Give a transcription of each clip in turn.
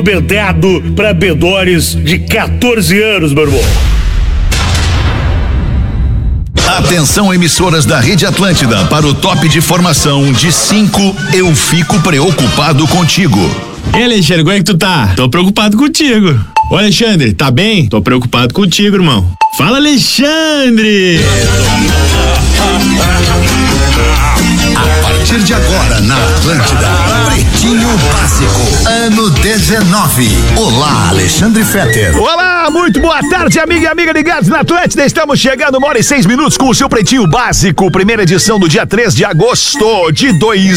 Vedado para bedores de 14 anos, meu irmão. Atenção, emissoras da Rede Atlântida, para o top de formação de 5, eu fico preocupado contigo. E Alexandre, como é que tu tá? Tô preocupado contigo. Ô Alexandre, tá bem? Tô preocupado contigo, irmão. Fala, Alexandre! A partir de agora, na Atlântida, Pretinho Básico, ano 19. Olá, Alexandre Fetter. Olá, muito boa tarde, amiga e amiga ligados na Atlântida. Estamos chegando 1h06 com o seu Pretinho Básico, primeira edição do dia 3 de agosto de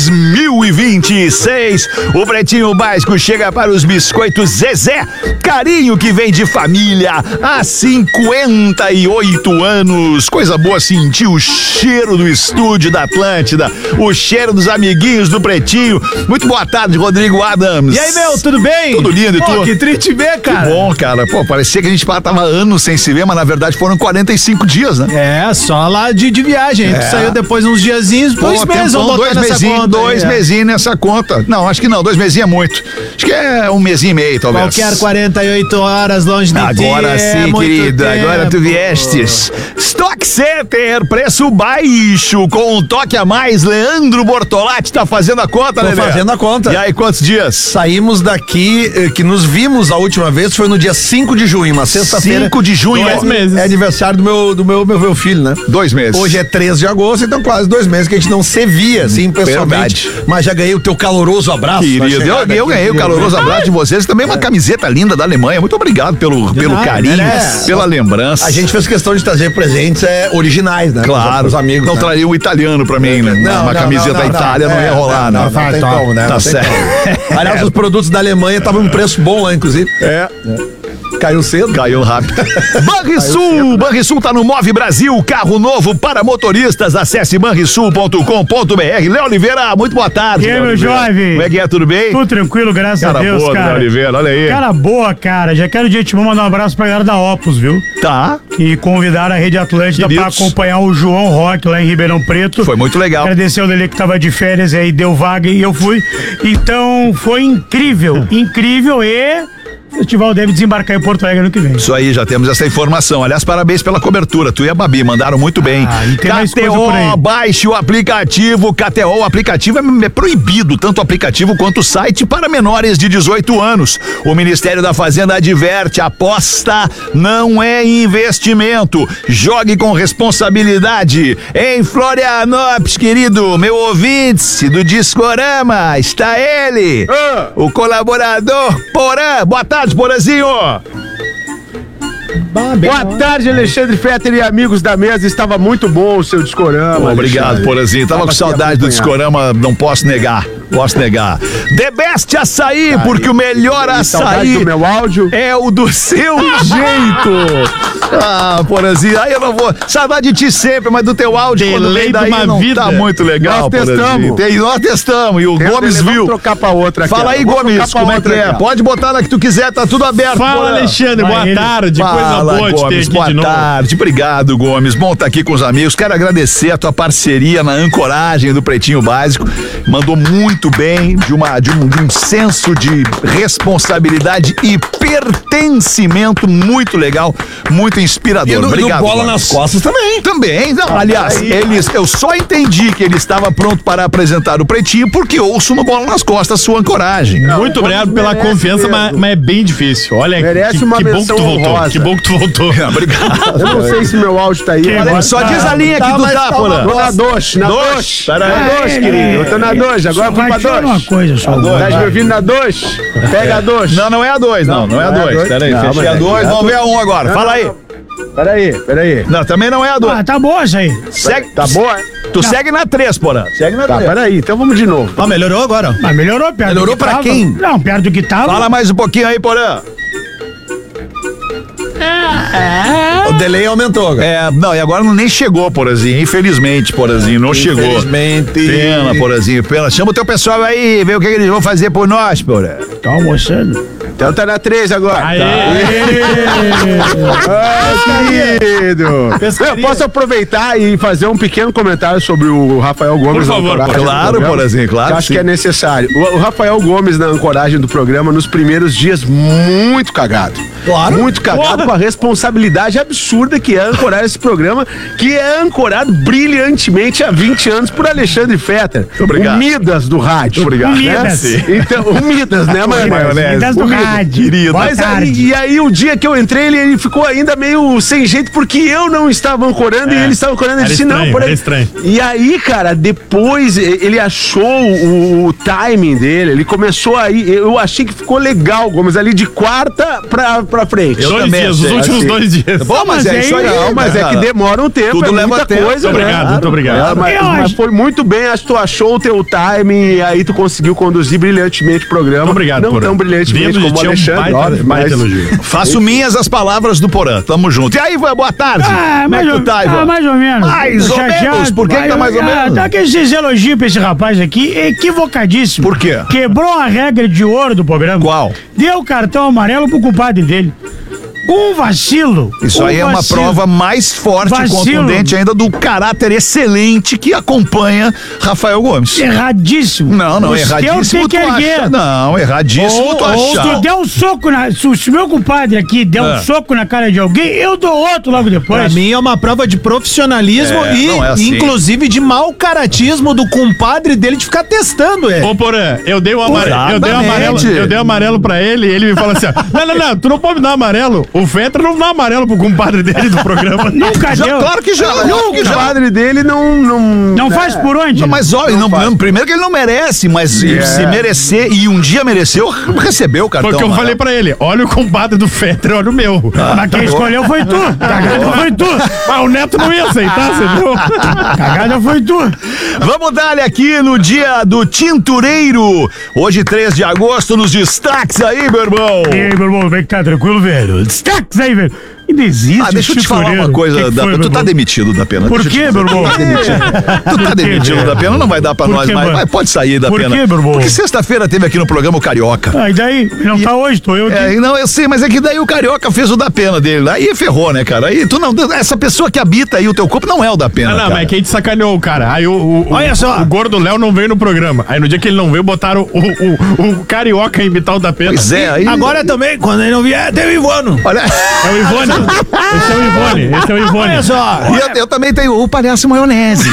2026. O Pretinho Básico chega para os biscoitos Zezé, carinho que vem de família há 58 anos. Coisa boa sentir o cheiro do estúdio da Atlântida, o cheiro dos amiguinhos do Pretinho. Muito boa tarde, Rodrigo Adams. E aí, meu, tudo bem? Tudo lindo, e tu? Que triste ver, cara. Que bom, cara. Pô, parecia que a gente tava anos sem se ver, mas na verdade foram 45 dias, né? É, só lá de viagem. Tu saiu depois uns diazinhos, 2 meses, vamos botar nessa conta. 2 mesinhos nessa conta. Não, acho que não, 2 mesinhos é muito. Acho que é 1 mêsinho e meio, talvez. Qualquer 48 horas longe de ti. Agora sim, querido, tempo. agora tu viestes. Stock Center, preço baixo, com um toque a mais. Leandro Bortolatti tá fazendo a conta, né? Tô fazendo a conta. E aí, quantos dias? Saímos daqui, que nos vimos a última vez, foi no dia 5 de junho, uma sexta-feira. 5 de junho. 2 meses. É aniversário do meu filho, né? 2 meses. Hoje é 13 de agosto, então quase 2 meses que a gente não se via, assim, pessoalmente. Verdade. Mas já ganhei o teu caloroso abraço. Querido, eu ganhei o caloroso abraço de vocês. Também uma camiseta linda da Alemanha. Muito obrigado pelo carinho, pela lembrança. A gente fez questão de trazer presentes originais, né? Claro, os amigos. não né? traria um italiano pra mim, né? Uma camiseta da Itália não ia rolar, não. Não tem como, né? Tá Não tem certo. como. Aliás, os produtos da Alemanha estavam um preço bom lá, inclusive. Caiu cedo. Caiu rápido. Banrisul tá no Move Brasil, carro novo para motoristas. Acesse banrisul.com.br. Léo Oliveira, muito boa tarde. E aí, meu jovem? Como é que é? Tudo bem? Tudo tranquilo, graças Cara a Deus, boa, cara. Léo Oliveira, olha aí. Cara boa, cara. Já quero de antemão mandar um abraço pra galera da Opus, viu? Tá. E convidar a Rede Atlântida pra Queridos. acompanhar o João Rock lá em Ribeirão Preto. Foi muito legal. Agradecer ao Lelê que tava de férias e aí deu vaga e eu fui. Então, foi incrível. Incrível e... o festival deve desembarcar em Porto Alegre ano que vem. Isso aí, já temos essa informação. Aliás, parabéns pela cobertura. Tu e a Babi mandaram muito bem. E tem mais coisa por aí. KTO, baixe o aplicativo. KTO, o aplicativo é proibido, tanto o aplicativo quanto o site, para menores de 18 anos. O Ministério da Fazenda adverte: aposta não é investimento. Jogue com responsabilidade. Em Florianópolis, querido, meu ouvinte do Discorama, está ele, o colaborador Porã. Boa tarde, Porazinho. Boa tarde, Alexandre Fetter e amigos da mesa. Estava muito bom o seu Discorama. Obrigado, Porazinho. Tava com saudade do acompanhar. Discorama, não posso negar. The Best Açaí, porque o melhor Saudade açaí do meu áudio. é o do seu jeito. Ah, Porazinho, aí eu não vou. Saudade de ti sempre, mas do teu áudio, quando vem Delay daí, de uma não vida. tá muito legal, Nós testamos. Porazinho. Nós testamos, e o Gomes Vamos viu. trocar pra outra aqui. Fala ó. aí, Vamos Gomes, trocar pra como é outra que é? aqui, ó. Pode botar na que tu quiser, tá tudo aberto. Fala, Porã. Alexandre, boa ele. tarde, coisa Fala, boa de ter Gomes, aqui boa de novo. tarde. Obrigado, Gomes. Bom estar aqui com os amigos. Quero agradecer a tua parceria na ancoragem do Pretinho Básico. Mandou muito bem, de um senso de responsabilidade e pertencimento muito legal, muito inspirador. E Obrigado, bola Gomes. nas costas também. Também, não, aliás, eu só entendi que ele estava pronto para apresentar o Pretinho porque ouço no Bola nas Costas sua ancoragem. Muito obrigado pela merece confiança, mesmo. mas é bem difícil. Olha, Merece que uma bom que menção tu voltou. honrosa. Que bom que tu voltou. Obrigado. Eu não sei se meu áudio tá aí. Quem Olha, gosta- Só diz a linha que tu tá, Porã. Tô na dois, na dois. Pera Na aí. dois, querido. Eu tô na dois, agora eu fui Vai pra te falar uma dois. coisa só. Tá me ouvindo na dois? Pega a dois. Não é a 2, não é a 2. Pera aí, Não, fechei mas a 2, vamos ver a 1 agora. Fala aí. Peraí. Não, também não é a 2. Ah, tá boa isso aí. Segue, Tá boa? tu segue na 3, Porã. Segue na Tá, 3. peraí. Então vamos de novo. Ah, melhorou agora. Mas melhorou, perto Melhorou do que pra tava. quem? Não, perto do que tava. Fala mais um pouquinho aí, Porã. O delay aumentou, cara. Não, e agora nem chegou, Porazinho. Infelizmente, Porazinho, não chegou. Infelizmente. Pena, Porazinho, pena. Chama o teu pessoal aí, vê o que eles vão fazer por nós, Porra. Tá almoçando? Então tá na 3 agora. Aê! Querido. Eu posso aproveitar e fazer um pequeno comentário sobre o Rafael Gomes. Por favor, na ancoragem do claro, programa, Porazinho, claro que eu que acho sim. que é necessário. O Rafael Gomes na ancoragem do programa, nos primeiros dias, muito cagado. Claro. Muito cagado com a responsabilidade absurda que é ancorar esse programa, que é ancorado brilhantemente há 20 anos por Alexandre Fetter. obrigado. O Midas do rádio. Obrigado. O Midas. Né? Então, o Midas, né, Maionese? Midas do rádio. Querido. Mas aí o dia que eu entrei, ele ficou ainda meio sem jeito, porque eu não estava ancorando e ele estava ancorando. Ele Era disse, não, estranho, por aí. era estranho. E aí, cara, depois ele achou o timing dele, ele começou aí, eu achei que ficou legal, Gomes, ali de quarta pra frente. Eu 2 também dias, os achei, últimos assim. 2 dias. Bom, mas é isso aí. Não, mas é que demora um tempo, Tudo é leva muita tempo. coisa, Muito né? obrigado, muito obrigado. Mas foi muito bem, acho que tu achou o teu timing e aí tu conseguiu conduzir brilhantemente o programa. Muito obrigado, Não Porã. tão brilhantemente Vindo de como o ti é um Alexandre, baita- óbvio, baita mas... elogio. Faço minhas as palavras do Porã. Tamo junto. E aí, Ivan, boa tarde. Como é que tu tá, Ivan? mais ou menos. Mais ou menos? Por que tá mais ou menos? Tá que esses elogios pra esse rapaz aqui é equivocadíssimo. Por quê? Quebrou a regra de ouro do programa. Qual? Deu cartão amarelo pro compadre dele. Um vacilo. Isso aí é uma vacilo. prova mais forte e Vacilo. contundente ainda do caráter excelente que acompanha Rafael Gomes. Erradíssimo. Não, Os teus erradíssimo tem tu que erguer. acha. Não, erradíssimo tu Ou achar. tu der um soco na... Se o meu compadre aqui der um soco na cara de alguém, eu dou outro logo depois. Pra mim é uma prova de profissionalismo e, não é assim. inclusive, de mau caratismo do compadre dele de ficar testando ele. Ô, Porã, eu dei um amarelo. Exatamente. Eu dei um amarelo pra ele e ele me falou assim: ó, não, tu não pode me dar amarelo. O Fetter não dá amarelo pro compadre dele do programa. Nunca deu. Claro que já. O padre dele não faz por onde? Não, mas olha, primeiro que ele não merece, mas se merecer e um dia mereceu, recebeu o cartão. Foi o que eu amarelo. falei pra ele: olha o compadre do Fetter, olha o meu. Mas quem escolheu foi tu. Cagada foi tu. Mas o Neto não ia aceitar, você viu? Cagada foi tu. Vamos dar-lhe aqui no dia do tintureiro. Hoje, 3 de agosto, nos destaques aí, meu irmão. E aí, meu irmão, como é que tá? Tranquilo, velho? Destaques aí, velho. Ainda existe Deixa eu te falar uma coisa, da Pena. Tu tá demitido da Pena. Por Deixa eu te quê, dizer. meu irmão? Tu tá demitido da Pena, não vai dar pra Por nós quê, mais. mano? Vai, pode sair da Por Pena. quê, meu irmão? Porque sexta-feira teve aqui no programa o Carioca. Ah, e daí? Não tá hoje, tô eu aqui. Não, eu sei, mas é que daí o Carioca fez o da Pena dele. Aí ferrou, né, cara? Aí tu não. Essa pessoa que habita aí o teu corpo não é o da Pena. Não, cara. mas é que a gente sacaneou o cara. Aí Olha só. o gordo Léo não veio no programa. Aí no dia que ele não veio, botaram o Carioca a imitar o da Pena. Pois é, aí. Agora também, quando ele não vier, tem o Ivano. Olha. É o Ivone. Esse é o Ivone. Olha só. E eu também tenho o palhaço maionese.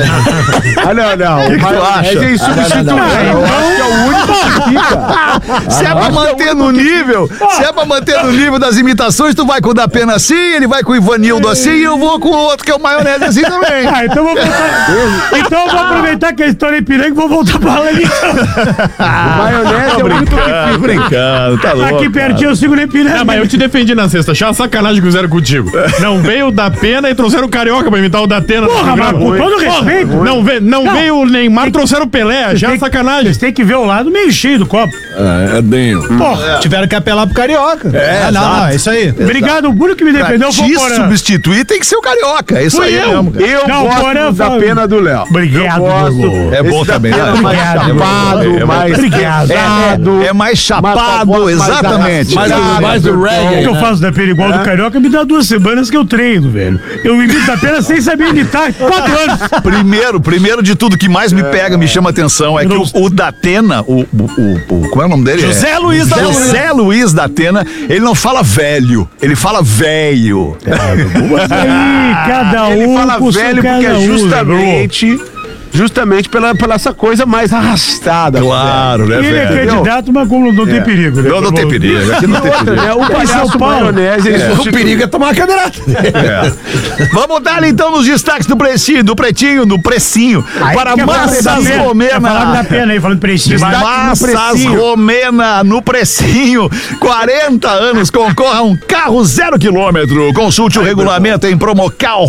Não. O que tu acha? É insubstituível. Eu acho que é o único que fica. Se é pra manter no nível, se é pra manter no nível das imitações, tu vai com o da Pena assim, ele vai com o Ivanildo assim e eu vou com o outro que é o maionese assim também. Ah, então eu vou voltar. Então eu vou aproveitar que a história é Piranga e vou voltar pra lá ali. O maionese é o único que fica. Brincando, tá louco. Aqui pertinho eu sigo no Ipiranga. Ah, mas eu te defendi na sexta. Achava sacanagem que fizeram contigo. Não veio o da Pena e trouxeram o Carioca pra imitar o da Pena. Porra, mas com todo respeito. Não veio o Neymar, trouxeram o Pelé. Acharam sacanagem. Vocês têm que ver o lado meio cheio do copo. É denho. Porra. Tiveram que apelar pro Carioca. Não, é isso aí. Obrigado, o único que me defendeu foi Te o Porã. substituir tem que ser o Carioca. É isso Fui aí eu. mesmo. cara. Eu Não, Porã gosto da fala- Pena do Léo. Obrigado, Eu gosto. meu irmão. É bom Esse da também, Pena né? mais Obrigado. chapado, mais... Obrigado. É mais chapado, exatamente. Mais do O reggae. que eu faço da pena igual do Carioca me dá 2 semanas que eu treino, velho. Eu imito da pena sem saber imitar. 4 anos. Primeiro de tudo que mais me pega, me chama atenção é que o Datena, como é o nome dele? José Luiz da Atena. José Luiz Datena, ele não fala velho, ele fala velho. Aí, cada um Ele fala com o seu velho porque cada é um, justamente pela essa coisa mais arrastada. Claro, né, Ele é velho? candidato, mas como não tem perigo, né? Não tem perigo, aqui não tem perigo. Né? O palhaço São Paulo. maionese, ele O substitui. perigo é tomar a cadeirada. Vamos dar então nos destaques do precinho, do precinho, para Massas Falando da Romena. pena aí, falando precinho. Massas Romena no precinho, 40 anos, concorra a um carro 0 km. Consulte o regulamento em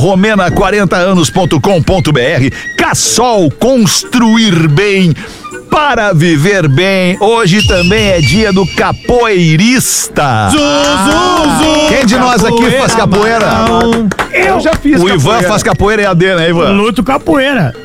promocalromena40anos.com.br. Cassol, construir bem. Para viver bem, hoje também é dia do capoeirista. Quem de nós aqui faz capoeira? Eu já fiz O Ivan faz capoeira EAD, né, Ivan? Luto capoeira.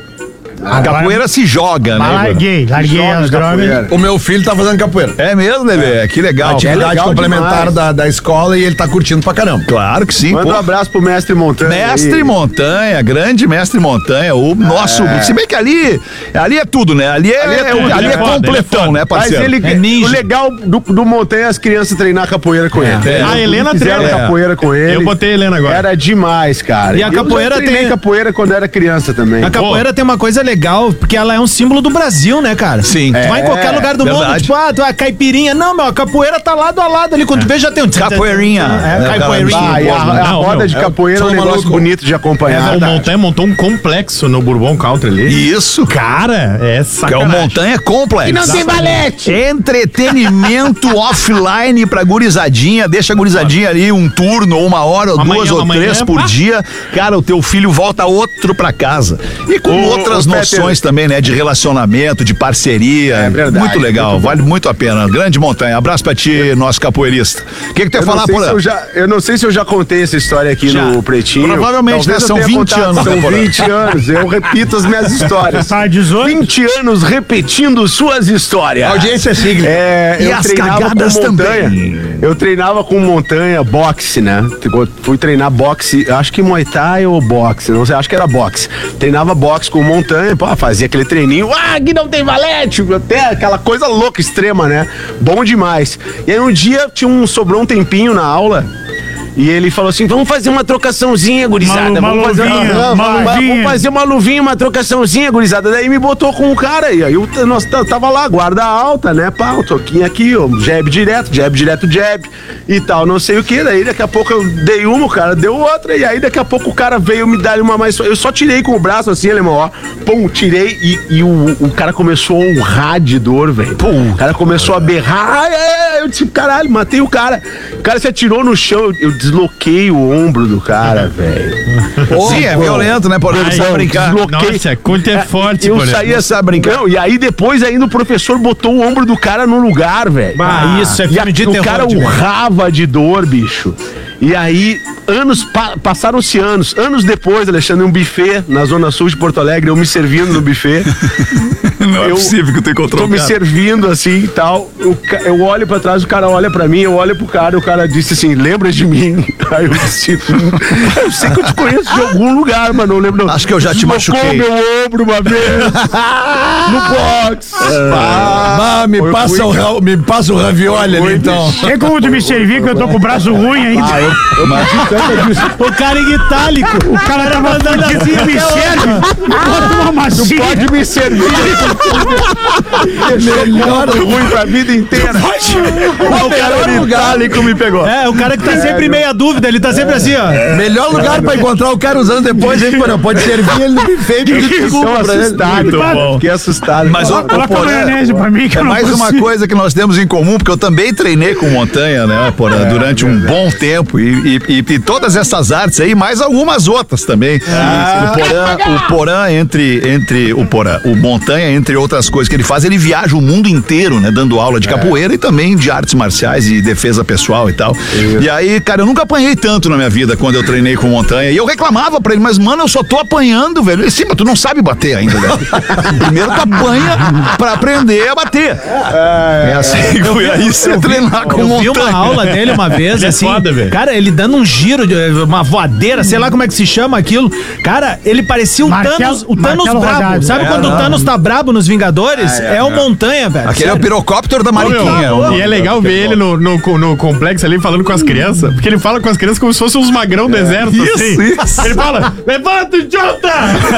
A capoeira se joga, né, Ivan? Larguei as drogas. O meu filho tá fazendo capoeira. É mesmo, né, Que legal. Atividade legal complementar da escola e ele tá curtindo pra caramba. Claro que sim. Manda um abraço pro Mestre Montanha. Mestre Montanha, grande Mestre Montanha, o nosso. Se bem que ali é tudo, né? Ali é completão, né, Mas parceiro? o legal do Montanha é as crianças treinar capoeira com ele. A Helena Fizeram treina. capoeira com ele. Eu botei a Helena agora. Era demais, cara. E a capoeira eu já treinei tem- capoeira quando era criança também. A capoeira tem uma coisa legal, porque ela é um símbolo do Brasil, né, cara? Sim. Tu vai em qualquer lugar do mundo, verdade. tipo, tu é caipirinha. Não, meu, a capoeira tá lado a lado ali. Quando tu vê, já tem um... Capoeirinha. Capoeirinha. E a Não, roda meu, de capoeira é um sou negócio maluco. bonito de acompanhar. O Montanha montou um complexo no Bourbon Country ali. Isso. Cara, é Que é o sacanagem. Montanha Complex. E não tem valete. Entretenimento offline pra gurizadinha. Deixa a gurizadinha ali um turno, ou uma hora, ou Amanhã, duas, ou amanhã, três por pá. dia. Cara, o teu filho volta outro pra casa. E com outras Peter. noções também, né? De relacionamento, de parceria. É verdade, Muito legal, muito bom. vale muito a pena. Grande Montanha. Abraço pra ti, nosso capoeirista. O que tu ia falar, Porã? Eu não sei se eu já contei essa história aqui no Pretinho. Provavelmente, Talvez né? eu São tenha 20 contado, anos, São né, Porã? 20 anos. Eu repito as minhas histórias. Tá 18? 20 anos repetindo suas histórias. A audiência é sigla. E Eu as treinava cagadas com Montanha. também. Eu treinava com Montanha boxe, né? Fui treinar boxe, acho que Muay Thai ou boxe, não sei, acho que era boxe. Treinava boxe com Montanha, pô, fazia aquele treininho, aqui não tem valete, até aquela coisa louca, extrema, né? Bom demais. E aí um dia sobrou um tempinho na aula. E ele falou assim, vamos fazer uma trocaçãozinha, gurizada. Uma Vamos fazer luvinha, vamos fazer uma luvinha, uma trocaçãozinha, gurizada. Daí me botou com o cara. E aí nós tava lá, guarda alta, né? Pá, o toquinho aqui, ó, jab direto, jab. E tal, não sei o que. Daí daqui a pouco eu dei uma, o cara deu outra. E aí daqui a pouco o cara veio me dar uma mais. Eu só tirei com o braço assim, alemão, ó. Pum, tirei e o cara começou a urrar de dor, velho. O cara começou a berrar. Eu disse, caralho, matei o cara. O cara se atirou no chão, eu desloquei o ombro do cara, velho. Sim, é violento, né? Porém, precisa brincar. Desloquei. Nossa, a conta é forte, Eu por exemplo. saí essa brincar. Não, e aí depois ainda o professor botou o ombro do cara no lugar, velho. Isso é E filme de o terror. cara de verdade. urrava de dor, bicho. E aí, passaram-se anos. Anos depois, Alexandre, um buffet na Zona Sul de Porto Alegre, eu me servindo no buffet. Não é possível que tu encontrou Tô me servindo assim e tal. Eu olho pra trás, o cara olha pra mim, eu olho pro cara, o cara disse assim, lembra de mim? Aí eu disse, eu sei que eu te conheço de algum lugar, mas não lembro. Acho que eu já te machuquei. Deslocou meu ombro uma vez no box. Me passa o ravioli ali, então. Tem como tu me servir que eu tô com o braço ruim ainda? O cara em itálico. O cara tava mandando assim, me serve. Bota uma macia. Pode me servir. Melhor ruim pra vida inteira. O cara itálico me pegou. É, o cara que tá sempre em meia dúvida, ele tá sempre assim, ó. Melhor lugar pra encontrar o cara usando depois, hein, Porã? Pode servir ele no buffet de desculpa pra ele. Assustado, fiquei assustado. Mas o Coloca Porã, maionese pra mim que é eu não mais uma consigo. coisa que nós temos em comum, porque eu também treinei com Montanha, né, Porã, durante um bom tempo. E todas essas artes aí, mais algumas outras também. O Montanha, entre outras coisas que ele faz, ele viaja o mundo inteiro, né, dando aula de capoeira e também de artes marciais e defesa pessoal e tal. E aí, cara, eu nunca apanhei tanto na minha vida quando eu treinei com Montanha. E eu reclamava pra ele, mas, mano, eu só tô apanhando, velho. Ele, sim, mas tu não sabe bater ainda, velho. Primeiro tu apanha pra aprender a bater. É assim, foi aí você treinar com Eu vi Montanha. uma aula dele uma vez, Ele é assim. foda, velho. Cara, ele dando um giro, uma voadeira, sei lá como é que se chama aquilo. Cara, ele parecia o Thanos Martelo brabo. rodado. Sabe quando o Thanos tá brabo nos Vingadores? É o Montanha, velho. Aquele é o Sério. pirocóptero da Mariquinha. E é legal ver ele no complexo ali falando com as crianças, porque ele fala com as crianças como se fossem uns magrão do exército, assim. Ele fala, levanta, idiota!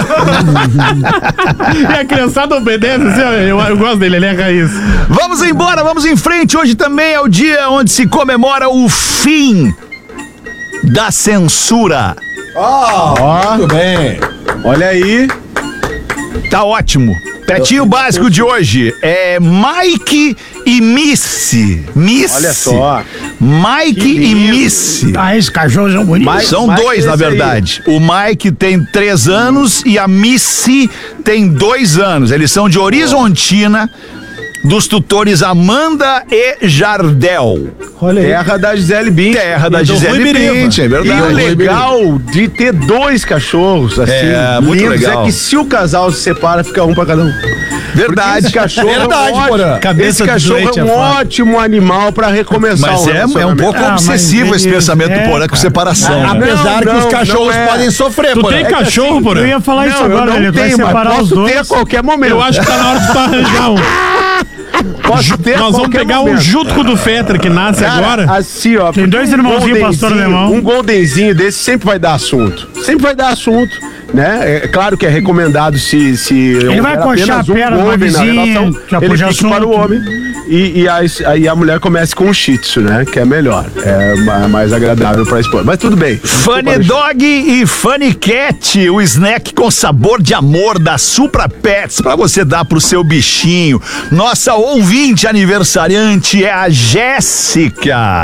E a criançada obedece, assim, ó, eu gosto dele, ele é raiz. Vamos embora, vamos em frente. Hoje também é o dia onde se comemora o fim da censura. Muito bem. Olha aí. Tá ótimo. Pretinho básico de hoje é Mike e Missy. Olha só. Mike e Missy. Ah, esses cachorros são bonitos. São dois, na verdade. O Mike tem 3 anos e a Missy tem 2 anos. Eles são de Horizontina, dos tutores Amanda e Jardel. Olha aí. Terra da Gisele Bündchen. Terra da Gisele Bündchen, é verdade. E o legal de ter 2 cachorros, assim, muito lindos, legal. é que se o casal se separa, fica um pra cada um. Verdade. Esse cachorro Verdade, Porã. Esse cachorro é um ótimo animal pra recomeçar. Mas é um pouco obsessivo esse pensamento do Porã com separação. né? Apesar que os cachorros podem sofrer, Tu Porã. tem cachorro, Porã? Eu ia falar isso agora, Lelê. Tu vai separar os posso ter a dois. qualquer momento. Eu acho que tá na hora de tu arranjar um. Posso ter a Nós vamos qualquer pegar um momento. junto com o do Fetter que nasce Cara, agora. assim, ó. Tem 2 irmãozinhos, pastor alemão. Um goldenzinho desse sempre vai dar assunto. Sempre vai dar assunto, né? É claro que é recomendado se Ele vai coxar a perna do vizinho, já ele puxa fique para assunto. o homem. E aí a mulher começa com um shih tzu, né? Que é melhor. É mais agradável para a esposa. Mas tudo bem. Funny Dog e Funny Cat, o snack com sabor de amor da Supra Pets pra você dar pro seu bichinho. Nossa ouvinte aniversariante é a Jéssica.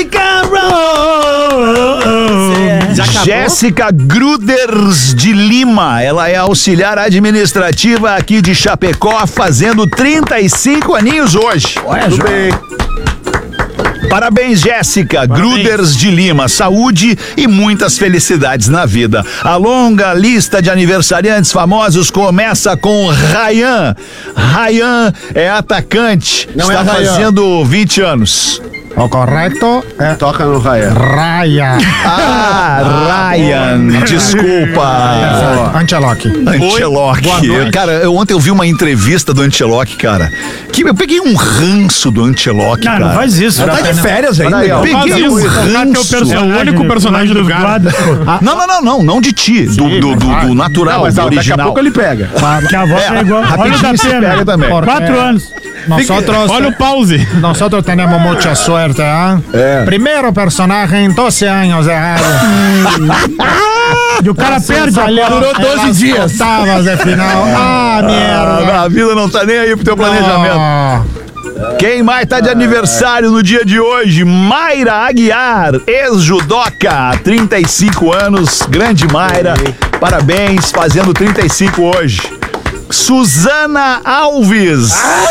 Jéssica Gruders de Lima. Ela é auxiliar administrativa aqui de Chapecó, fazendo 35 aninhos hoje. Tudo bem. Parabéns, Jéssica Gruders de Lima. Saúde e muitas felicidades na vida. A longa lista de aniversariantes famosos começa com Ryan. Ryan é atacante. Não está é Ryan. fazendo 20 anos. O correto é Toca no Raia. Raya. Ah, Ryan, desculpa. Ancelotti. Ancelotti. Cara, ontem eu vi uma entrevista do Ancelotti, cara. Que eu peguei um ranço do Ancelotti, Não, cara. não faz isso. Tá de férias ainda. Peraí, ó. Peguei um ranço. É o único personagem do gado. Não de ti, do natural, Mas do daqui a original. pouco ele pega. Que a voz é igual. Olha o rapidinho da se pena. pega também. 4 anos. Olha o pause. Nosotros tenemos mucha suerte, ¿ah? Primeiro personagem, 12 anos errado. E o cara perde a Durou 12 dias. Oitavas de final. Ah, merda. A vida não tá nem aí pro teu planejamento. Quem mais tá de aniversário no dia de hoje? Mayra Aguiar, ex-judoca, 35 anos, grande Mayra. Parabéns, fazendo 35 hoje. Suzana Alves.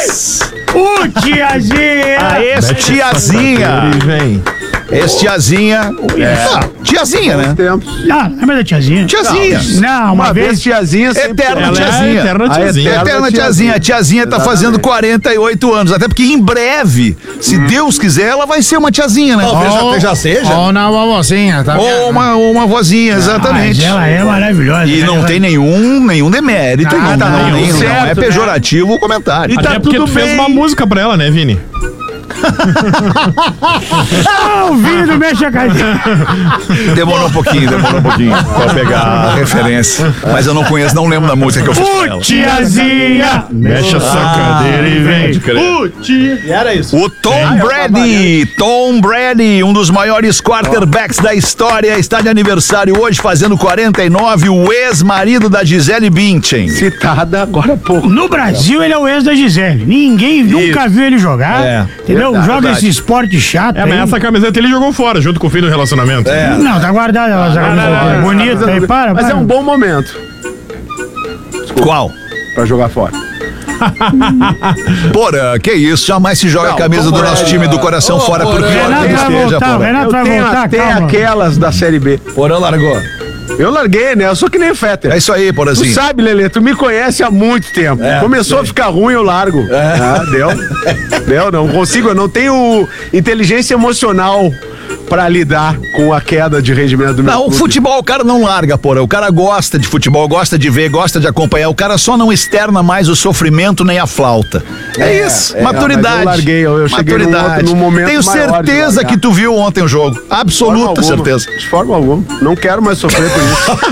Tiazinha! A ex-tiazinha. Ex-tiazinha. Tiazinha, né? Tempos. Ah, lembra da tiazinha? Tiazinha. Não, uma vez. tiazinha sempre. Eterna Ela é a tiazinha. eterna tiazinha. Eterna tiazinha. A tiazinha tá fazendo 48 anos. Até porque em breve, se Deus quiser, ela vai ser uma tiazinha, né? Talvez já seja. Ou na vovozinha, tá? Ou uma vozinha, exatamente. Mas ela é maravilhosa. E né? não Ela- tem nenhum demérito. Não é certo, pejorativo o comentário. Até porque tu fez uma música pra ela, né, Vini? Ah, o Vini do Mexa Casinha. Demorou um pouquinho pra pegar a referência. Mas eu não conheço, não lembro da música que eu fiz pra ela. Tiazinha! Mexe essa cadeira e vem. E era isso. O Tom Brady, um dos maiores quarterbacks da história, está de aniversário hoje, fazendo 49, o ex-marido da Gisele Bündchen. Citada agora há pouco. No Brasil, ele é o ex da Gisele. Ninguém nunca viu ele jogar. É. Entendeu? Joga verdade. esse esporte chato. É, mas aí. essa camiseta ele jogou fora, junto com o fim do relacionamento. Não, tá guardada ela já. Bonita aí, para. Mas é um bom momento Qual? pra jogar fora. Porra, que isso? Jamais se joga a camisa do nosso time do coração fora por pior que Renato ele vai esteja, voltar, porra. Renato vai Tenho voltar, até calma. aquelas da Série B. Porã largou. Eu larguei, né? Eu sou que nem o Fetter. É isso aí, Tu Porazinho. sabe, Lelê, tu me conhece há muito tempo. Começou a ficar ruim, eu largo. Deu, não consigo, eu não tenho inteligência emocional pra lidar com a queda de rendimento do meu Não, o clube. futebol o cara não larga, porra. O cara gosta de futebol, gosta de ver, gosta de acompanhar. O cara só não externa mais o sofrimento nem a flauta. É isso, maturidade. mas eu larguei, eu cheguei num momento Tenho maior de certeza largar. que tu viu ontem o jogo. Absoluta certeza. De forma alguma. Não quero mais sofrer por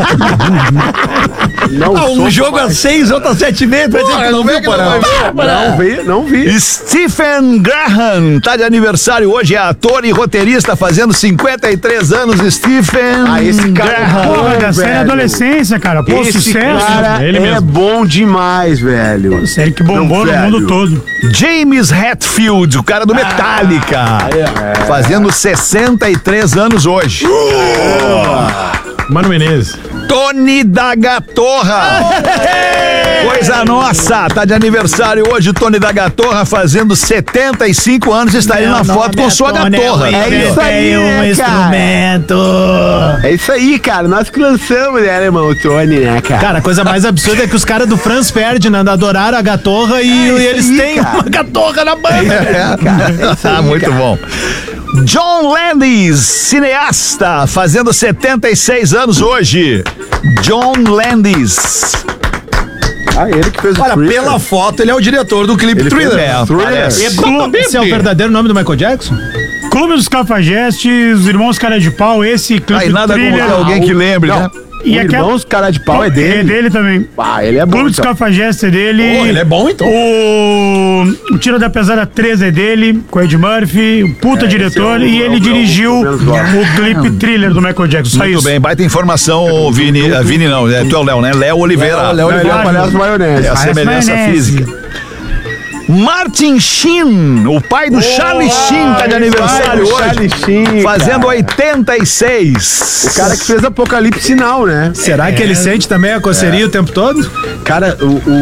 isso. Não Um jogo a 6, outro a 7 meses. Vai dizer que não viu, Porã? Não vi. Stephen Graham tá de aniversário hoje, é ator e roteirista, fazendo fazendo 53 anos, Stephen. Esse cara Porra, da série Adolescência, cara. Pô, Esse sucesso. cara Ele é mesmo. bom demais, velho. Série que bombou no Não, mundo velho. todo. James Hetfield, o cara do Metallica. Fazendo 63 anos hoje. Mano Menezes. Tony da Gatorra. Coisa nossa, tá de aniversário hoje, Tony da Gatorra, fazendo 75 anos, está aí na foto com sua gatorra. É isso aí, instrumento. É isso aí, cara. Nós que lançamos, né, irmão? O Tony, né, cara? Cara, a coisa mais absurda é que os caras do Franz Ferdinand adoraram a gatorra e eles aí, têm cara. uma gatorra na banda. Muito bom. John Landis, cineasta, fazendo 76 anos hoje. John Landis. Ele que fez o Olha, Thriller. pela foto, ele é o diretor do clipe Thriller. Parece. Esse é o verdadeiro nome do Michael Jackson? Clube dos Cafajestes, os Irmãos Cara de Pau, esse clipe Aí nada como Thriller. ter alguém que lembre, Não. né? E O aquela- Irmãos Cara de Pau é É dele. dele também. Ele é bom. Clube dos então. Cafajestes é dele. Pô, ele é bom, então. O Tiro da Pesada 3 é dele, com o Ed Murphy, o puta diretor, esse é o- e ele é o- dirigiu é o menos gosto. o clipe Thriller do Michael Jackson. Só Muito isso. bem, baita informação, Vini. Vini não, tu é o Léo, né? Léo Oliveira. Léo Ele é Oliveira. o palhaço maionese. É a semelhança maionese. física. Martin Sheen, o pai do Charlie Sheen, tá de aniversário hoje. Charlie Sheen, Fazendo cara. 86. O cara que fez Apocalipse Sinal, né? Será que ele sente também a coceirinha o tempo todo? Cara,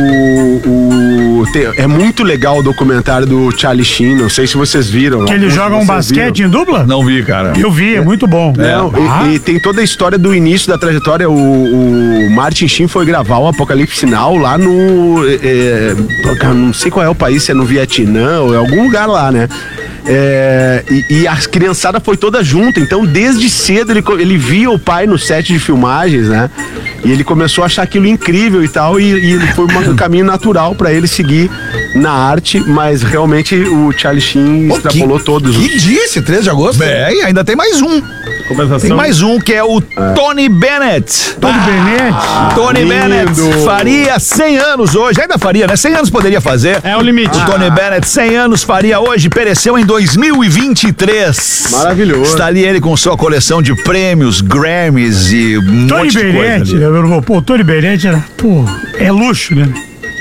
é muito legal o documentário do Charlie Sheen. Não sei se vocês viram. Que eles Alguns de jogam vocês basquete viram. em dupla? Não vi, cara. Eu vi, é muito bom. Não, e tem toda a história do início da trajetória. O Martin Sheen foi gravar o Apocalipse Sinal lá no. Não sei qual é o país, se é no Vietnã ou em algum lugar lá, né? E a criançada foi toda junta, então desde cedo ele via o pai no set de filmagens, né? E ele começou a achar aquilo incrível e tal, e foi um caminho natural pra ele seguir na arte, mas realmente o Charlie Sheen extrapolou todos. Que dia esse 3 de agosto? É, e ainda tem mais um. Tem mais um que é o Tony Bennett. Tony Bennett. Tony lindo. Bennett faria 100 anos hoje. Ainda faria, né? 100 anos poderia fazer. É o limite. O Tony Bennett, 100 anos, faria hoje, pereceu em 2023. Maravilhoso. Está ali ele com sua coleção de prêmios, Grammys e um Tony monte de coisa Bennett, ali. pô, Tony Bennett era, pô, é luxo, né?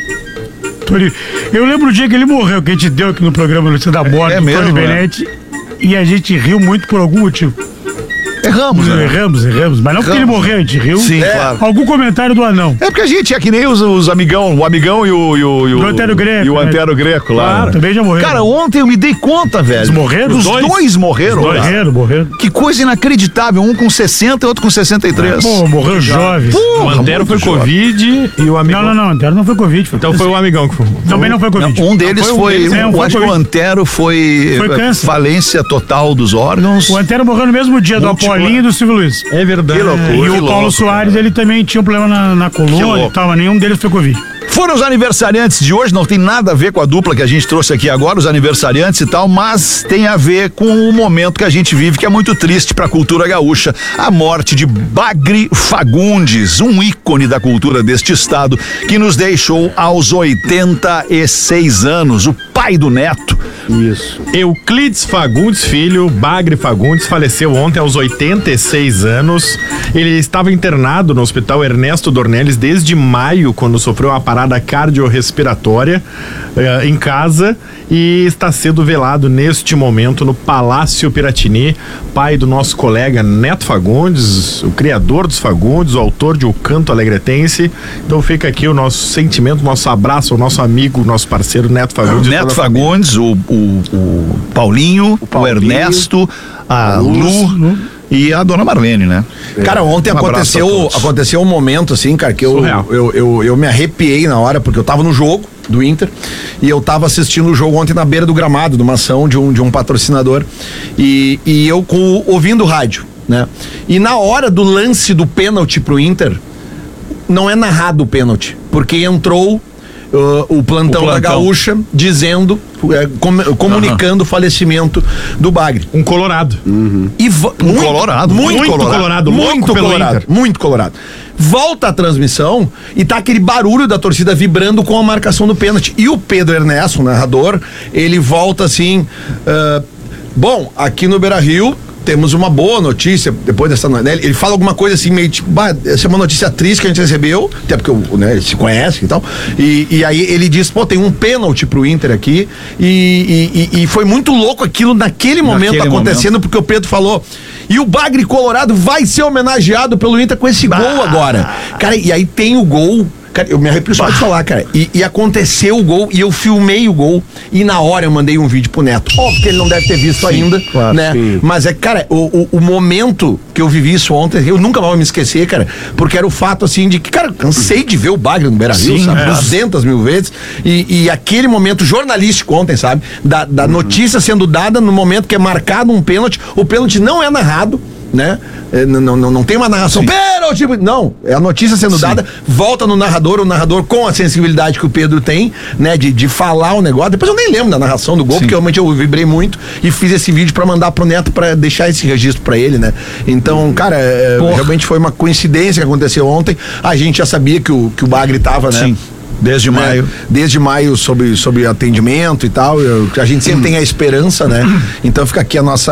Eu lembro o dia que ele morreu, que a gente deu aqui no programa Notícia da Morte, É do mesmo, Tony né? Bennett, e a gente riu muito por algum motivo. Erramos, né? Erramos, mas não porque ele morreu, a gente riu. Sim, claro. Algum comentário do anão. É porque a gente é que nem os amigão, o amigão e o Antero Greco, e o né? Antero Greco lá. Claro, também já morreu. Cara, ontem eu me dei conta, velho. Eles morreram? Os Os dois morreram. cara. Morreram. Que coisa inacreditável. Um com 60 e outro com 63. Pô, morreu jovem. O Antero foi muito Covid e o amigo. Não, Antero não foi Covid. Então foi o amigão que foi. Também não foi Covid. Um deles foi. não Eu foi acho que o Covid. Antero foi Foi câncer. falência total dos órgãos. O Antero morreu no mesmo dia do Múltipla. Apolinho e do Silvio Luiz. É verdade. E o Paulo Soares, ele também tinha um problema na coluna louco. e tal, mas nenhum deles foi Covid. Foram os aniversariantes de hoje, não tem nada a ver com a dupla que a gente trouxe aqui agora, os aniversariantes e tal, mas tem a ver com o momento que a gente vive, que é muito triste para a cultura gaúcha. A morte de Bagre Fagundes, um ícone da cultura deste estado, que nos deixou aos 86 anos, o pai do Neto. Isso. Euclides Fagundes Filho, Bagre Fagundes, faleceu ontem aos 86 anos. Ele estava internado no Hospital Ernesto Dornelles desde maio, quando sofreu uma parada cardiorrespiratória em casa, e está sendo velado neste momento no Palácio Piratini, pai do nosso colega Neto Fagundes, o criador dos Fagundes, o autor de O Canto Alegretense. Então fica aqui o nosso sentimento, nosso abraço ao nosso amigo, nosso parceiro Neto Fagundes. e Neto toda a família. Fagundes, o Paulinho, o Ernesto, a Lu e a dona Marlene, né? Cara, ontem Um abraço a todos. aconteceu um momento assim, cara, que Surreal. eu me arrepiei na hora, porque eu tava no jogo do Inter e eu tava assistindo o jogo ontem na beira do gramado, de uma ação de um patrocinador, e eu ouvindo o rádio, né? E na hora do lance do pênalti pro Inter, não é narrado o pênalti, porque entrou o plantão da Gaúcha dizendo, comunicando o falecimento do Bagre. Um colorado. Colorado. Muito colorado. Louco pelo Inter. Muito colorado. Volta a transmissão e tá aquele barulho da torcida vibrando com a marcação do pênalti. E o Pedro Ernesto, o narrador, ele volta assim: bom, aqui no Beira-Rio temos uma boa notícia depois dessa, né? Ele fala alguma coisa assim, meio tipo, essa é uma notícia triste que a gente recebeu, até porque, né, ele se conhece e tal, e aí ele diz, pô, tem um pênalti pro Inter aqui, e foi muito louco aquilo naquele momento acontecendo, porque o Pedro falou, e o Bagre Colorado vai ser homenageado pelo Inter com esse gol agora. Cara, e aí tem o gol. Cara, eu me arrepio só de falar, cara. E aconteceu o gol, e eu filmei o gol, e na hora eu mandei um vídeo pro Neto. Óbvio que ele não deve ter visto ainda, claro, né? Sim. Mas cara, o momento que eu vivi isso ontem, eu nunca mais vou me esquecer, cara, porque era o fato, assim, de que, cara, cansei de ver o Bagre no Beira-Rio, sabe? 200 mil vezes, e aquele momento jornalístico ontem, sabe? Da notícia sendo dada no momento que é marcado um pênalti, o pênalti não é narrado, né? Não tem uma narração, pênalti, não, é a notícia sendo dada, volta no narrador, o narrador com a sensibilidade que o Pedro tem, né, de falar o negócio. Depois eu nem lembro da narração do gol, porque realmente eu vibrei muito e fiz esse vídeo pra mandar pro Neto, pra deixar esse registro pra ele, né? Então, cara, realmente foi uma coincidência que aconteceu ontem. A gente já sabia que o Bagre tava, né? Sim. Desde maio. Desde maio sobre atendimento e tal. A gente sempre tem a esperança, né? Então fica aqui nosso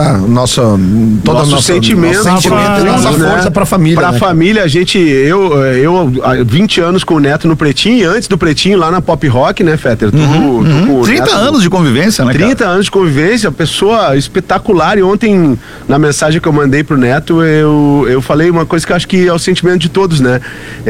sentimento, nossa força pra família. Pra família, a gente, eu há 20 anos com o Neto no Pretinho, e antes do Pretinho lá na Pop Rock, né, Fetter? 30 anos de convivência, né, 30 anos de convivência, pessoa espetacular. E ontem, na mensagem que eu mandei pro Neto, eu falei uma coisa que eu acho que é o sentimento de todos, né?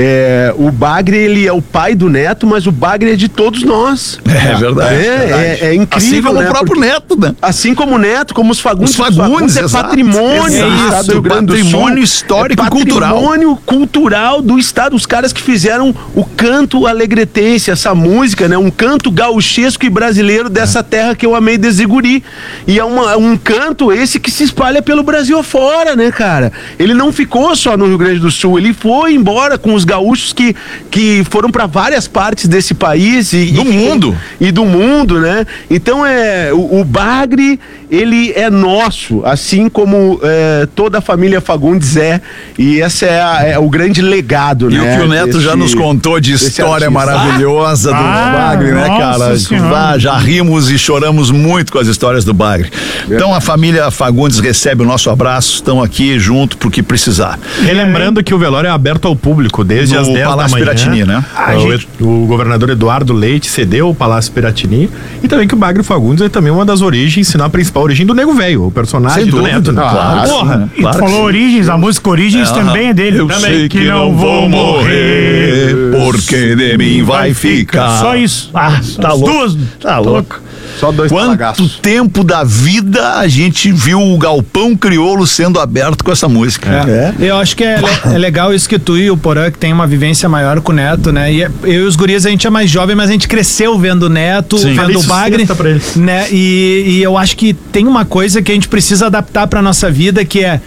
O Bagre, ele é o pai do Neto, mas o Bagre é de todos nós. É verdade. É incrível. Assim como, né, o próprio Neto, né? Assim como o Neto, como os Fagundes. Os Fagundes é patrimônio do Estado do Rio Grande do Sul. Patrimônio histórico e cultural. Patrimônio cultural do Estado. Os caras que fizeram o canto alegretense, essa música, né? Um canto gauchesco e brasileiro dessa terra que eu amei desde guri. E é um canto esse que se espalha pelo Brasil afora, né, cara? Ele não ficou só no Rio Grande do Sul, ele foi embora com os gaúchos que foram para várias partes desse país e do mundo, né? Então o Bagre, ele é nosso, assim como toda a família Fagundes é, e esse é o grande legado, né? E o que o Neto já nos contou de história maravilhosa do Bagre, né, cara? Já rimos e choramos muito com as histórias do Bagre. Então a família Fagundes recebe o nosso abraço, estão aqui junto pro que precisar. Relembrando que o velório é aberto ao público desde as 10 Palácio da manhã. Piratini, né? O governador Eduardo Leite cedeu o Palácio Piratini, e também que o Bagre Fagundes é também uma das origens, se não a principal origem do Nego Velho, o personagem do Neto. Claro, porra. E tu falou Origens, a música Origens também é dele. Eu também. sei que não vou morrer, porque de mim vai ficar. Só isso. Tá louco. Tá louco. Só dois Quanto palagaços. tempo da vida a gente viu o Galpão Crioulo sendo aberto com essa música. Eu acho que é legal isso que tu e o Porã, que tem uma vivência maior com o Neto, né? E eu e os guris, a gente é mais jovem, mas a gente cresceu vendo o Neto, vendo o Bagre, né? E eu acho que tem uma coisa que a gente precisa adaptar pra nossa vida, que é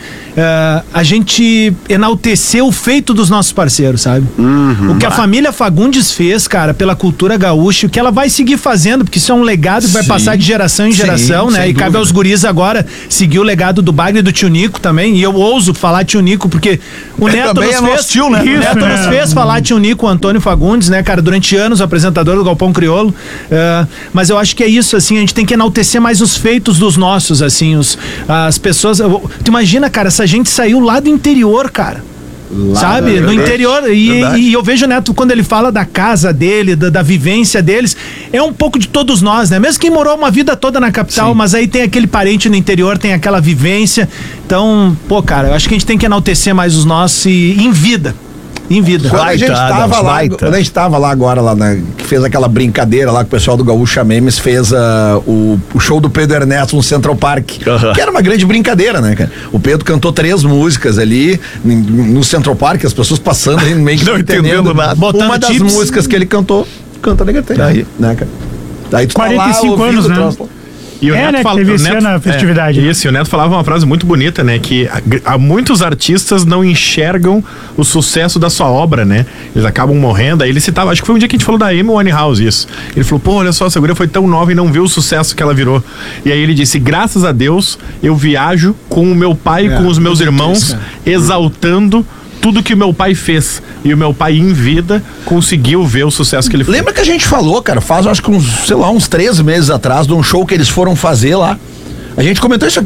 a gente enaltecer o feito dos nossos parceiros, sabe? O que a família Fagundes fez, cara, pela cultura gaúcha, o que ela vai seguir fazendo, porque isso é um legado que vai passar de geração em geração, né? E cabe aos guris agora seguir o legado do Bagre e do Tio Nico também, e eu ouso falar Tio Nico, porque o Neto nos fez, tio, né? O Neto nos fez falar Tio Nico, o Antônio Fagundes, né, cara, durante anos, o apresentador do Galpão Crioulo, mas eu acho que é isso, assim, a gente tem que enaltecer mais os feitos dos nossos, assim, as pessoas, tu imagina, cara, essa gente saiu lá do interior, cara. Sabe? No interior. E eu vejo o Neto, quando ele fala da casa dele, da vivência deles, é um pouco de todos nós, né? Mesmo quem morou uma vida toda na capital, mas aí tem aquele parente no interior, tem aquela vivência. Então, pô, cara, eu acho que a gente tem que enaltecer mais os nossos em vida. Quando a gente tava lá agora, que fez aquela brincadeira lá que o pessoal do Gaúcha Memes fez o show do Pedro Ernesto no Central Park, que era uma grande brincadeira, né, cara? O Pedro cantou 3 músicas ali no Central Park, as pessoas passando meio que não entendendo nada. Uma das músicas que ele cantou, canta Negrete. Aí, né, cara? Daí tu 45 tá lá, anos, né? E o Neto fala, teve esse ano a festividade. Isso, e o Neto falava uma frase muito bonita, né? Que muitos artistas não enxergam o sucesso da sua obra, né? Eles acabam morrendo. Aí ele citava, acho que foi um dia que a gente falou da Amy Winehouse, isso. Ele falou, pô, olha só, essa guria foi tão nova e não viu o sucesso que ela virou. E aí ele disse, graças a Deus, eu viajo com o meu pai e com os meus irmãos, exaltando tudo que o meu pai fez. E o meu pai, em vida, conseguiu ver o sucesso que ele fez. Lembra que a gente falou, cara, faz acho que uns 3 meses atrás, de um show que eles foram fazer lá. A gente comentou isso aqui.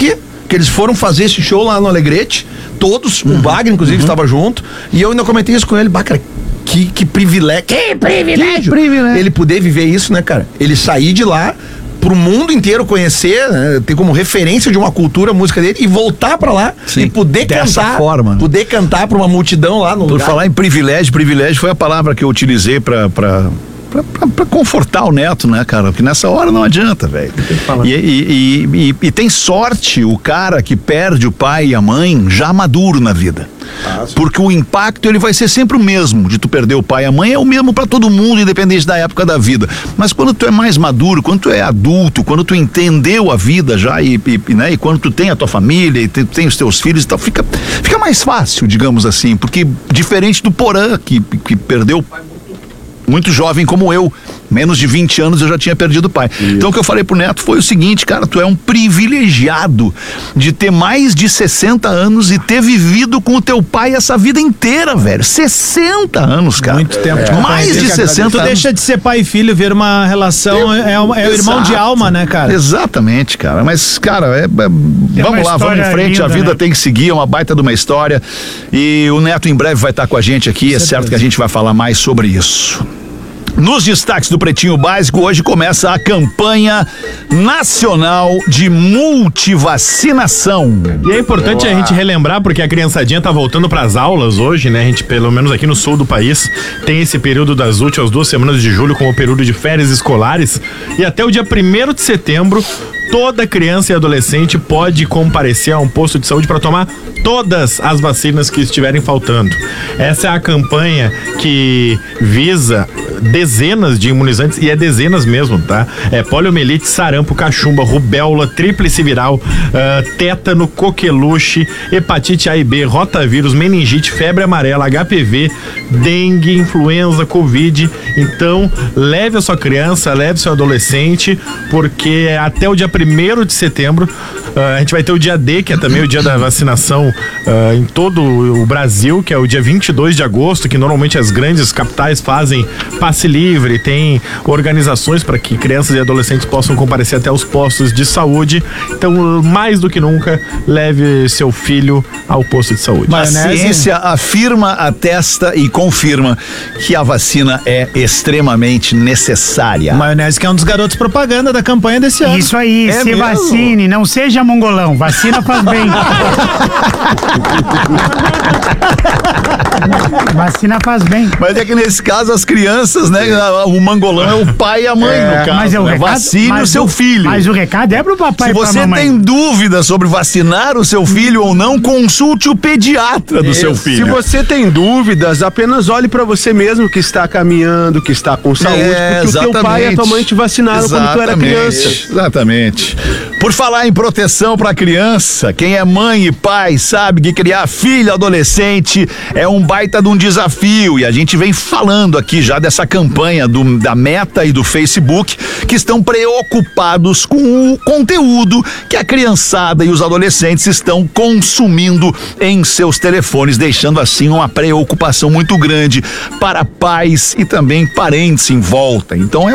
que eles foram fazer esse show lá no Alegrete, todos, o Wagner, inclusive, estava junto, e eu ainda comentei isso com ele, cara, que privilégio. Que privilégio! Ele poder viver isso, né, cara? Ele sair de lá pro mundo inteiro conhecer, né, ter como referência de uma cultura a música dele e voltar pra lá e poder cantar. Forma, né? Poder cantar pra uma multidão lá no lugar. Por falar em privilégio foi a palavra que eu utilizei pra confortar o neto, né, cara? Porque nessa hora não adianta, velho. E tem sorte o cara que perde o pai e a mãe já maduro na vida. Porque o impacto ele vai ser sempre o mesmo de tu perder o pai e a mãe, é o mesmo pra todo mundo, independente da época da vida. Mas quando tu é mais maduro, quando tu é adulto, quando tu entendeu a vida já né, e quando tu tem a tua família e tu tem os teus filhos e tal, fica mais fácil, digamos assim, porque diferente do Porã que perdeu o pai muito jovem como eu, menos de 20 anos eu já tinha perdido o pai. Então o que eu falei pro neto foi o seguinte, cara, tu é um privilegiado de ter mais de 60 anos e ter vivido com o teu pai essa vida inteira, velho. 60 anos, cara. Muito tempo. Mais de 60 anos. Tu deixa de ser pai e filho, ver uma relação, é o irmão de alma, né, cara? Exatamente, cara. Mas, cara, vamos lá, vamos em frente, linda, a vida, né? Tem que seguir, é uma baita de uma história. E o neto em breve vai estar com a gente aqui, é certo que a gente vai falar mais sobre isso. Nos destaques do Pretinho Básico, hoje começa a campanha nacional de multivacinação. E é importante a gente relembrar, porque a criançadinha tá voltando pras aulas hoje, né? A gente, pelo menos aqui no sul do país, tem esse período das últimas 2 semanas de julho como período de férias escolares, e até o dia 1º de setembro, toda criança e adolescente pode comparecer a um posto de saúde para tomar todas as vacinas que estiverem faltando. Essa é a campanha que visa dezenas de imunizantes, e é dezenas mesmo, tá? É poliomielite, sarampo, cachumba, rubéola, tríplice viral, tétano, coqueluche, hepatite A e B, rotavírus, meningite, febre amarela, HPV, dengue, influenza, covid. Então, leve a sua criança, leve seu adolescente, porque até o dia 1º de setembro a gente vai ter o dia D, que é também o dia da vacinação em todo o Brasil, que é o dia 22 de agosto, que normalmente as grandes capitais fazem passe livre, tem organizações para que crianças e adolescentes possam comparecer até os postos de saúde. Então, mais do que nunca, leve seu filho ao posto de saúde. A ciência afirma, atesta e confirma que a vacina é extremamente necessária. Maionese, que é um dos garotos propaganda da campanha desse ano. Isso aí, se mesmo? Vacine, não seja mongolão, vacina faz bem. Vacina faz bem. Mas é que nesse caso as crianças, né? O mangolão é o pai e a mãe, no caso. Mas né? Vacine o seu filho. Mas o recado é pro papai e pra mamãe. Se você tem dúvida sobre vacinar o seu filho ou não, consulte o pediatra do seu filho. Se você tem dúvidas, apenas olhe pra você mesmo que está caminhando, que está com saúde, porque o teu pai e a tua mãe te vacinaram quando tu era criança. Exatamente. Por falar em proteção pra criança, quem é mãe e pai sabe que criar filho adolescente é um baita de um desafio, e a gente vem falando aqui já dessa campanha da Meta e do Facebook, que estão preocupados com o conteúdo que a criançada e os adolescentes estão consumindo em seus telefones, deixando assim uma preocupação muito grande para pais e também parentes em volta. Então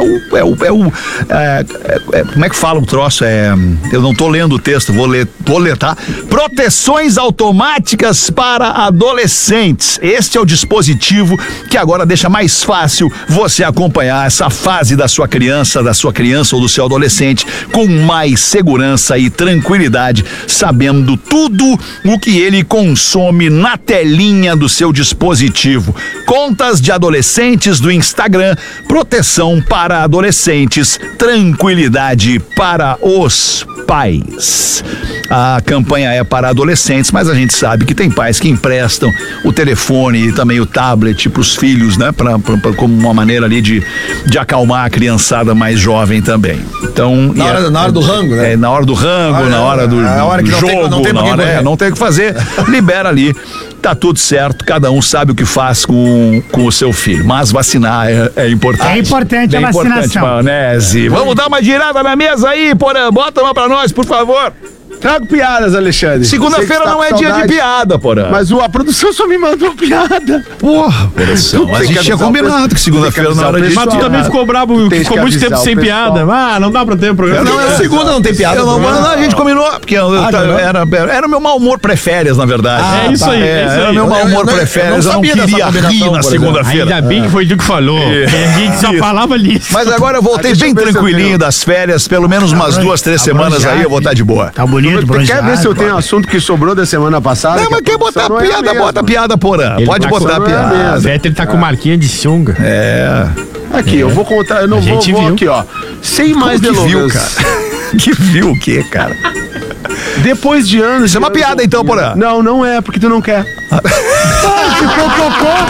como é que fala o troço? Eu não tô lendo o texto, vou ler, tá? Proteções automáticas para adolescentes. Este é o dispositivo que agora deixa mais fácil você acompanhar essa fase da sua criança ou do seu adolescente com mais segurança e tranquilidade, sabendo tudo o que ele consome na telinha do seu dispositivo. Contas de adolescentes do Instagram, proteção para adolescentes, tranquilidade para os pais. A campanha é para adolescentes, mas a gente sabe que tem pais que emprestam o telefone e também o tablet para os filhos, né? Como uma maneira ali de acalmar a criançada mais jovem também. Então, na hora do rango, né? Na hora do rango, na hora do jogo, não tem o que fazer, libera ali. Tá tudo certo, cada um sabe o que faz com o seu filho, mas vacinar é importante. É importante a vacinação. Maionese. Vamos dar uma girada na mesa aí, Porã, bota uma pra nós, por favor. Trago piadas, Alexandre. Segunda-feira não é dia de piada, porra. Mas a produção só me mandou piada. Porra, produção. A gente tinha combinado que segunda-feira não era dia de piada. Mas tu também ficou brabo, ficou muito tempo sem piada. Ah, não dá pra ter um programa. Não, segunda não tem piada. A gente combinou, porque era o meu mau humor pré-férias, na verdade. É isso aí. Era o meu mau humor pré-férias. Eu não queria rir na segunda-feira. Ainda bem que foi tu que falou. A gente só falava nisso. Mas agora eu voltei bem tranquilinho das férias, pelo menos umas 2, 3 semanas aí eu vou estar de boa. Tá bonito, quer ver se eu tenho um assunto que sobrou da semana passada? Não, mas quer botar piada, bota piada, porra. Pode botar piada. O Vettel tá com marquinha de sunga. Aqui, eu vou contar, eu não vou aqui, ó. Sem mais delongas. Viu, cara? Que viu o quê, cara? Depois de anos... Isso é uma piada então, porra. Não é, porque tu não quer. Ficou cocô.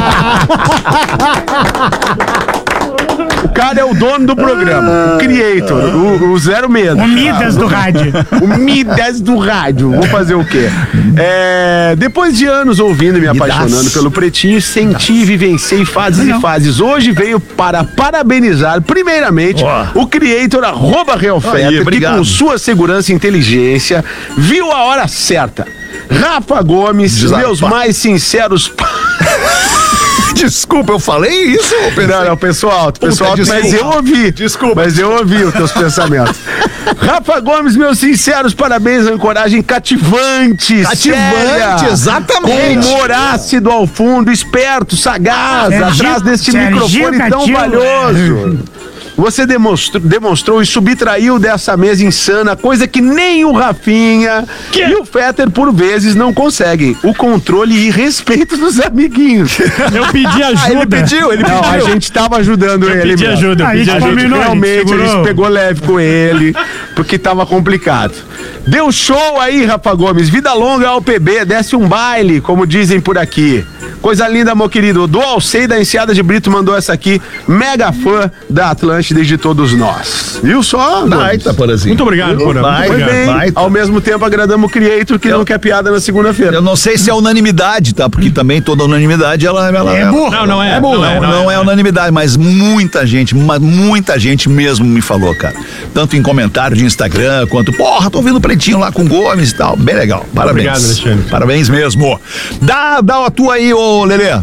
O cara é o dono do programa, o creator, o zero medo. O Midas do rádio. O Midas do rádio. Vou fazer o quê? Depois de anos ouvindo e me apaixonando pelo Pretinho, senti e vivenciei fases e fases. Hoje veio para parabenizar, primeiramente, o creator @RealFetter, que com sua segurança e inteligência viu a hora certa. Rafa Gomes, meus mais sinceros... Desculpa, eu falei isso, Não, pessoal, mas eu ouvi. Desculpa. Mas eu ouvi os teus pensamentos. Rafa Gomes, meus sinceros parabéns, ancoragem cativante. Cativante, exatamente. Com humor ácido ao fundo, esperto, sagaz, atrás deste microfone tão valioso. Você demonstrou e subtraiu dessa mesa insana, coisa que nem o Rafinha e o Fetter, por vezes, não conseguem. O controle e respeito dos amiguinhos. Eu pedi ajuda. Ele pediu. Não, a gente tava ajudando ele. Pedi ajuda. A gente realmente pegou leve com ele, porque tava complicado. Deu show aí, Rafa Gomes. Vida longa ao PB, desce um baile, como dizem por aqui. Coisa linda, meu querido. Do Alcei da Enseada de Brito mandou essa aqui. Mega fã da Atlântida e de todos nós. Viu só? Baita, Porazinho. Muito obrigado, Porã. Foi bem. Ao mesmo tempo, agradamos o Creator que não quer piada na segunda-feira. Eu não sei se é unanimidade, tá? Porque também toda unanimidade, ela é burra. Não é. Não é unanimidade, mas muita gente mesmo me falou, cara. Tanto em comentário de Instagram, quanto, porra, tô ouvindo o Pretinho lá com o Gomes e tal. Bem legal. Parabéns. Obrigado, Alexandre. Parabéns mesmo. Dá a tua aí, ô Lelê.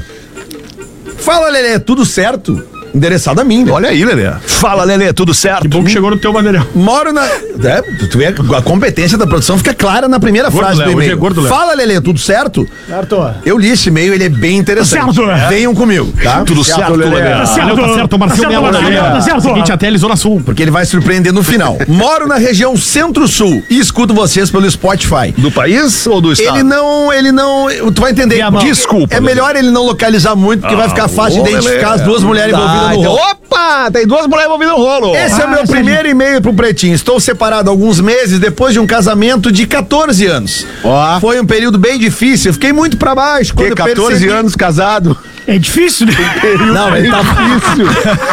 Fala, Lelê, tudo certo? Endereçado a mim. Olha aí, Lelê. Fala, Lelê, tudo certo? Que bom que chegou no teu material. Moro na... tu vê, a competência da produção fica clara na primeira frase do e-mail. Fala, Lelê, tudo certo? Certo. Eu li esse e-mail, ele é bem interessante. Certo. Venham comigo, tá? Tudo certo, Lelê. Tá certo, Marcelo Melo. Seguinte, até Zona Sul. Porque ele vai surpreender no final. Moro na região Centro-Sul e escuto vocês pelo Spotify. Do país ou do estado? Ele não, tu vai entender. Desculpa. É melhor ele não localizar muito, porque vai ficar fácil de identificar as duas mulheres envolvidas no rolo. Opa, tem duas mulheres envolvidas no rolo. Esse é o meu primeiro e-mail pro Pretinho. Estou separado há alguns meses depois de um casamento de 14 anos. Foi um período bem difícil, fiquei muito pra baixo. Quando 14 anos casado? É difícil, né? Não, ele tá difícil.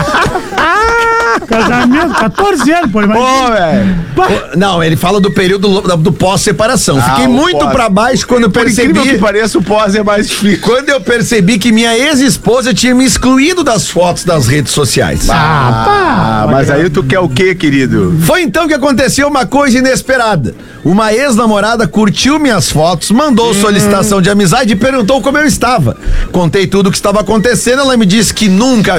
Casamento, 14 anos, pô, velho. Não, ele fala do período do pós-separação. Fiquei muito pra baixo quando eu percebi. Por incrível que pareça, o pós é mais difícil. Quando eu percebi que minha ex-esposa tinha me excluído das fotos das redes sociais. Mas aí tu quer o quê, querido? Foi então que aconteceu uma coisa inesperada. Uma ex-namorada curtiu minhas fotos, mandou solicitação de amizade e perguntou como eu estava. Contei tudo o que estava acontecendo, ela me disse que nunca